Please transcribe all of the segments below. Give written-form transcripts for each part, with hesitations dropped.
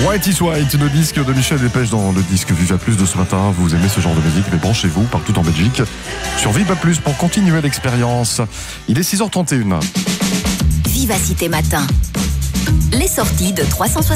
White is White, le disque de Michel Delpech dans le disque Viva Plus de ce matin. Vous aimez ce genre de musique, mais branchez-vous partout en Belgique sur Viva Plus pour continuer l'expérience. Il est 6h31. Vivacité Matin. Les sorties de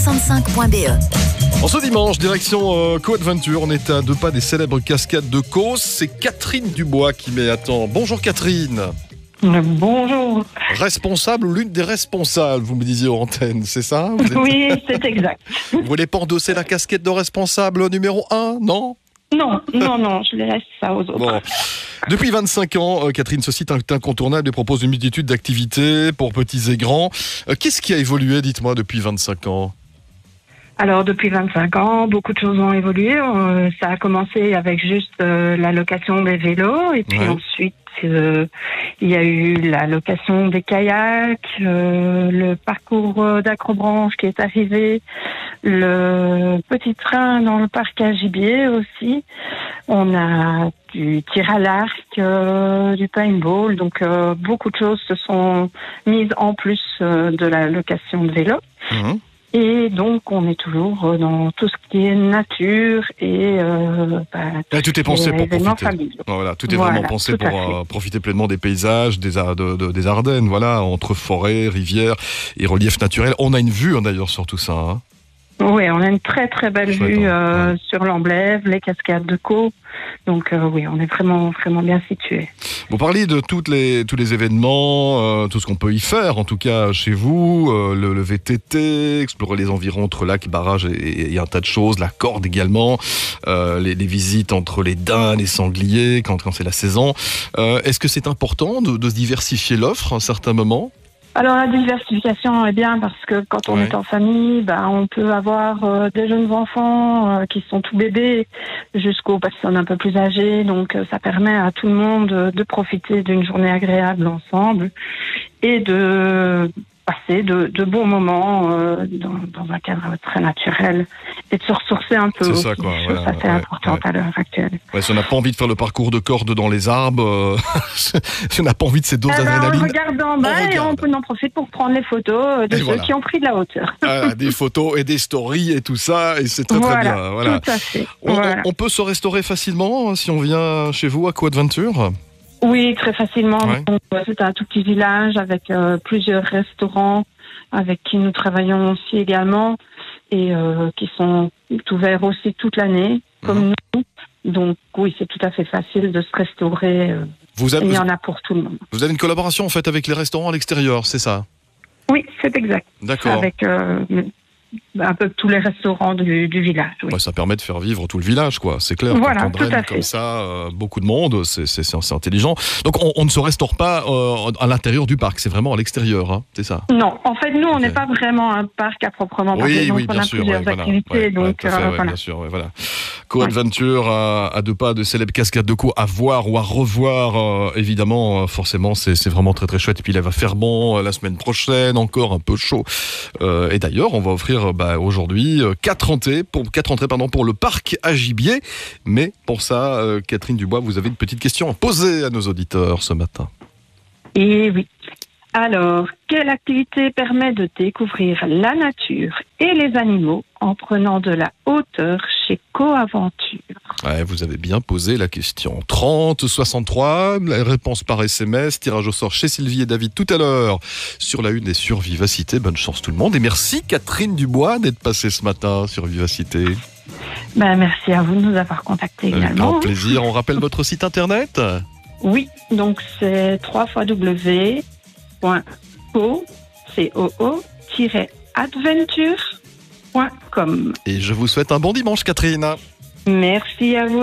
365.be. En ce dimanche, direction Co-Adventure, on est à 2 pas des célèbres cascades de Causse. C'est Catherine Dubois qui m'y attend. Bonjour Catherine. Bonjour. Responsable ou l'une des responsables, vous me disiez aux antennes, c'est ça? Oui, c'est exact. Vous voulez pas endosser la casquette de responsable numéro 1, non? Non, je laisse ça aux autres. Bon. Depuis 25 ans, Catherine, ce site est incontournable et propose une multitude d'activités pour petits et grands. Qu'est-ce qui a évolué, dites-moi, depuis 25 ans? Alors, depuis 25 ans, beaucoup de choses ont évolué. Ça a commencé avec juste la location des vélos. Et puis ensuite, il y a eu la location des kayaks, le parcours d'acrobranche qui est arrivé, le petit train dans le parc à gibier aussi. On a du tir à l'arc, du paintball. Donc, beaucoup de choses se sont mises en plus de la location de vélos. Mmh. Et donc, on est toujours dans tout ce qui est nature et tout est pensé pour profiter. Voilà, tout est vraiment pensé pour profiter pleinement des paysages, des Ardennes, voilà, entre forêts, rivières et reliefs naturels. On a une vue d'ailleurs sur tout ça. Hein. Oui, on a une très très belle vue sur l'Amblève, les cascades de Caux. Donc oui, on est vraiment bien situé. Vous parliez de tous les événements, tout ce qu'on peut y faire, en tout cas chez vous, le VTT, explorer les environs entre lacs, barrages et un tas de choses, la corde également, les visites entre les daims, les sangliers, quand c'est la saison. Est-ce que c'est important de se diversifier l'offre à un certain moment ? Alors la diversification est bien parce que quand on est en famille, on peut avoir des jeunes enfants qui sont tout bébés jusqu'aux personnes un peu plus âgées. Donc ça permet à tout le monde de profiter d'une journée agréable ensemble et de passer de bons moments dans un cadre très naturel et de se ressourcer un peu. C'est ça, quoi. Ça, c'est important à l'heure actuelle. Si on n'a pas envie de faire le parcours de corde dans les arbres, si on n'a pas envie de ces doses d'adrénaline... On regarde en bas et on en profite pour prendre les photos de ceux qui ont pris de la hauteur. Des photos et des stories et tout ça, et c'est très bien. Voilà. Tout à fait. On peut se restaurer facilement si on vient chez vous à Co-Adventure ? Oui, très facilement. Donc, c'est un tout petit village avec plusieurs restaurants avec qui nous travaillons aussi également et qui sont ouverts aussi toute l'année, comme nous. Donc oui, c'est tout à fait facile de se restaurer. Il y en a pour tout le monde. Vous avez une collaboration en fait avec les restaurants à l'extérieur, c'est ça? Oui, c'est exact. D'accord. Avec un peu tous les restaurants du village. Oui. Ça permet de faire vivre tout le village, quoi. C'est clair. Voilà, quand on draine comme ça, beaucoup de monde, c'est intelligent. Donc on ne se restaure pas à l'intérieur du parc, c'est vraiment à l'extérieur, hein, c'est ça? Non, en fait, nous, on n'est pas vraiment un parc à proprement parler. Oui, on a plusieurs activités. Bien sûr, voilà. Co-Adventure à 2 pas de célèbres cascades de Caux à voir ou à revoir, évidemment, forcément, c'est vraiment très très chouette. Et puis il va faire bon la semaine prochaine, encore un peu chaud. Et d'ailleurs, on va offrir aujourd'hui 4 entrées pour le parc à gibier. Mais pour ça, Catherine Dubois, vous avez une petite question à poser à nos auditeurs ce matin. Et oui. Alors, quelle activité permet de découvrir la nature et les animaux en prenant de la hauteur chez Co-Aventure? Vous avez bien posé la question. 30 63, la réponse par SMS, tirage au sort chez Sylvie et David tout à l'heure sur la une et sur Vivacité. Bonne chance tout le monde et merci Catherine Dubois d'être passée ce matin sur Vivacité. Merci à vous de nous avoir contactés également. Avec grand plaisir. On rappelle votre site internet? Oui, donc c'est www.co-adventure.com. Et je vous souhaite un bon dimanche, Catherine. Merci à vous.